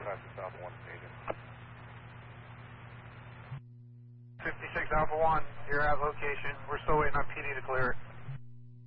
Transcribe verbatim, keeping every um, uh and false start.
contact with Alpha one Stadium. fifty-six Alpha one, you're at location. We're still waiting on P D to clear it.